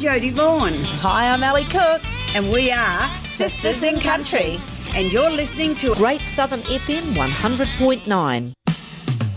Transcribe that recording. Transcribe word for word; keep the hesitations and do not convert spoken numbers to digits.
Jodie Vaughan. Hi, I'm Ali Cook. And we are Sisters in Country. And you're listening to Great Southern F M one hundred point nine.